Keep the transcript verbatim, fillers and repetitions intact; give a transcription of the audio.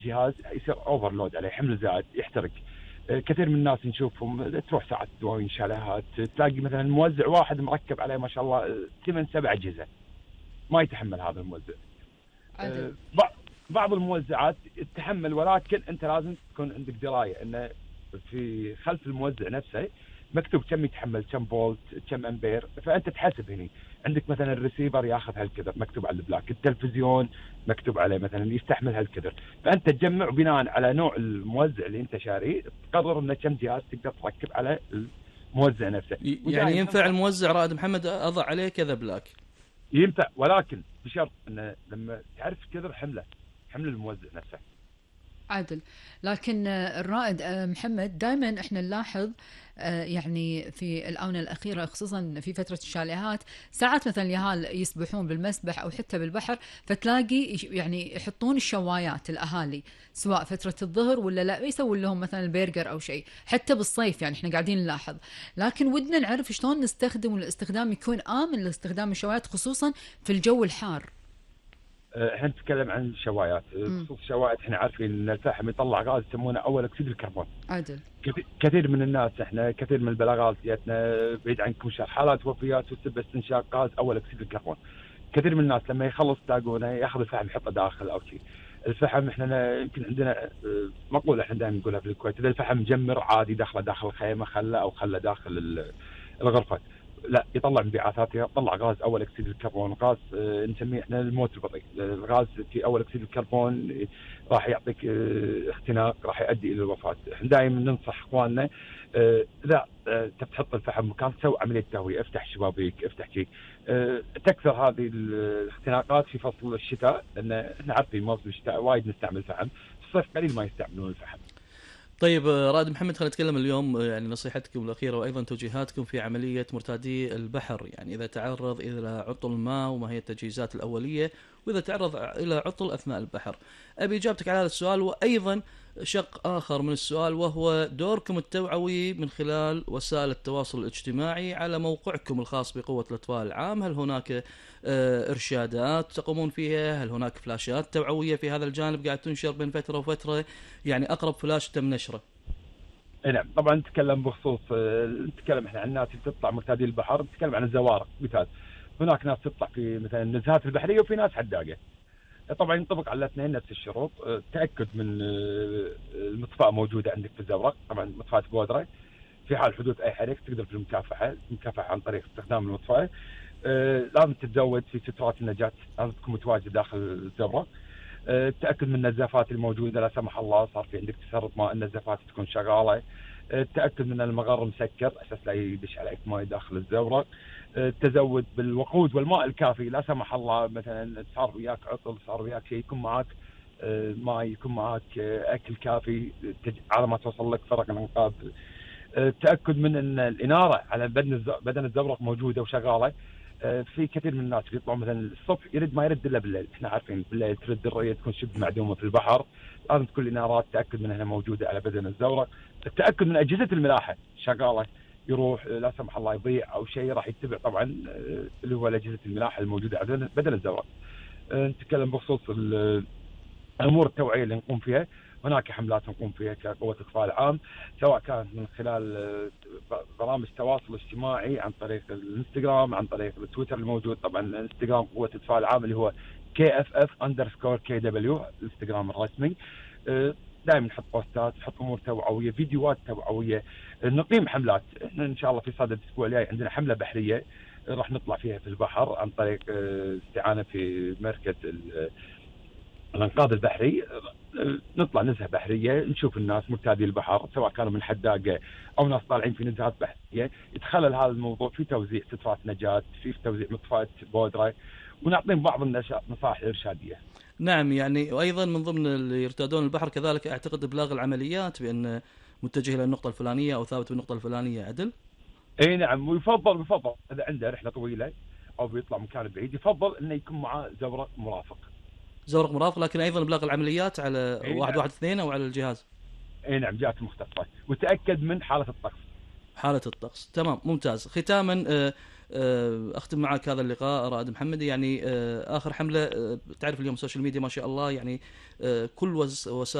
جهاز يصير اوفرلود عليه، حمل زائد يحترق. كثير من الناس نشوفهم تروح ساعات دواوين شاليهات، تلاقي مثلا موزع واحد مركب عليه ما شاء الله ثمان سبع اجهزه، ما يتحمل هذا الموزع. عدل. بعض الموزعات تتحمل، ولكن انت لازم تكون عندك درايه انه في خلف الموزع نفسه مكتوب كم يتحمل، كم فولت، كم امبير، فانت تحسب هني. عندك مثلا الريسيفر ياخذ هالكثر مكتوب على البلاك، التلفزيون مكتوب عليه مثلا يستحمل هالكثر، فانت تجمع بناء على نوع الموزع اللي انت شاريه تقرر انه كم جهاز تقدر تركب على الموزع نفسه. يعني ينفع الموزع رائد محمد اضع عليه كذا بلاك؟ ينفع، ولكن بشرط انه لما تعرف كثر حمله حمل الموزع نفسه. عادل. لكن الرائد محمد دائما احنا نلاحظ يعني في الآونة الأخيرة خصوصا في فترة الشاليهات ساعات مثلا اليهال يسبحون بالمسبح أو حتى بالبحر، فتلاقي يعني يحطون الشوايات الأهالي سواء فترة الظهر ولا لا يسوون لهم مثلا البرجر أو شيء، حتى بالصيف يعني احنا قاعدين نلاحظ. لكن ودنا نعرف شلون نستخدم والاستخدام يكون آمن لاستخدام الشوايات خصوصا في الجو الحار. احنا نتكلم عن الشوايات. بخصوص الشوايات احنا عارفين ان الفحم يطلع غاز يسمونه اول اكسيد الكربون. عدل. كثير من الناس، احنا كثير من البلاغات جاتنا بعيد عنكم شر حالات وفيات وسبب استنشاق غاز اول اكسيد الكربون. كثير من الناس لما يخلص تلاقونه ياخذ الفحم يحطه داخل او شيء. الفحم احنا يمكن عندنا مقوله احنا دائما نقولها في الكويت، اذا الفحم مجمر عادي داخله داخل الخيمه خله او خله داخل الغرفه، لا يطلع انبعاثات، يطلع غاز اول اكسيد الكربون، غاز اه نسميه احنا الموت البطيء. الغاز في اول اكسيد الكربون راح يعطيك اه اختناق، راح يؤدي الى الوفاه. احنا دائما ننصح اخواننا اه لا اه تحط الفحم مكان، تسوي عمليه تهويه، افتح شبابيك، افتح شيء. اه تكثر هذه الاختناقات في فصل الشتاء، لان احنا عارفين موسم الشتاء وايد نستعمل فحم، في الصيف قليل ما يستعملون الفحم. طيب رائد محمد، خلينا نتكلم اليوم يعني نصيحتكم الأخيرة وأيضا توجيهاتكم في عملية مرتادي البحر، يعني إذا تعرض إلى عطل ما وما هي التجهيزات الأولية، وإذا تعرض إلى عطل أثناء البحر. أبي إجابتك على هذا السؤال، وأيضا شق آخر من السؤال وهو دوركم التوعوي من خلال وسائل التواصل الاجتماعي على موقعكم الخاص بقوة الإطفاء العام. هل هناك إرشادات تقومون فيها؟ هل هناك فلاشات توعوية في هذا الجانب قاعد تنشر بين فترة وفترة؟ يعني أقرب فلاش تم نشره. نعم طبعا نتكلم بخصوص نتكلم احنا عن الناس اللي تطلع مرتادي البحر، نتكلم عن الزوارق مثال. هناك ناس تطلع في مثلا النزهات البحرية وفي ناس حداقة. طبعا ينطبق على الاثنين نفس الشروط. تأكد من المطفأة موجودة عندك في الزورق، طبعا مطفأة بودرة، في حال حدوث أي حريق تقدر في المكافحة المكافحة عن طريق استخدام المطفأة. لازم تتزود في سترات النجاة، لازم تكون متواجد داخل الزورق. التأكد من النزافات الموجودة، لا سمح الله صار في عندك تسرب ماء، النزافات تكون شغالة. التأكد من المغار مسكر أساس لا يدش عليك ماء داخل الزورق. التزود بالوقود والماء الكافي، لا سمح الله مثلا صار وياك عطل، صار وياك شيء، يكون معك ماء، يكون معك أكل كافي على ما توصل لك فرق الأنقاذ. التأكد من أن الإنارة على بدن بدن الزورق موجودة وشغالة. في كثير من الناس يطلعوا مثلا الصبح يرد ما يرد الا بالليل، احنا عارفين بالليل ترد الرؤيه تكون شبه معدومه في البحر، لازم تكون الانارات تاكد من انها موجوده على بدن الزورق. التاكد من اجهزه الملاحه شغاله، يروح لا سمح الله يضيع او شيء راح يتبع طبعا اللي هو اجهزه الملاحه الموجوده على بدن الزورق. نتكلم بخصوص الامور التوعيه اللي نقوم فيها. هناك حملات نقوم فيها كقوة إطفاء العام، سواء كانت من خلال برامج تواصل اجتماعي عن طريق الانستغرام، عن طريق التويتر الموجود. طبعا الانستغرام قوة إطفاء العام اللي هو كي اف اف اندرسكور كي دبليو، الانستغرام الرسمي. دائما نحط بوستات، نحط امور توعويه، فيديوهات توعويه، نقيم حملات. احنا ان شاء الله في صدد الاسبوع الجاي عندنا حمله بحريه راح نطلع فيها في البحر عن طريق استعانه في مركز الانقاذ البحري. نطلع نزهه بحريه، نشوف الناس مرتادي البحر سواء كانوا من حداقه او ناس طالعين في نزهات بحريه، يتخلل هذا الموضوع في توزيع سترات نجاه، في توزيع مطفأة بودره، ونعطيهم بعض النصائح الارشاديه. نعم، يعني وايضا من ضمن اللي يرتادون البحر كذلك اعتقد ابلاغ العمليات بان متجه الى النقطه الفلانيه او ثابت بالنقطه الفلانيه. عدل؟ اي نعم، ويفضل يفضل اذا عنده رحله طويله او بيطلع مكان بعيد يفضل انه يكون معه زورق مرافق. زورق مرافق، لكن ايضا ابلاغ العمليات على إيه واحد نعم. واحد اثنين او على الجهاز. اي نعم، جهات مختصه، وتاكد من حاله الطقس. حاله الطقس، تمام، ممتاز. ختاما آه، اختم معك هذا اللقاء رائد محمد. يعني آه، اخر حمله، آه، تعرف اليوم السوشيال ميديا ما شاء الله، يعني آه، كل وسائل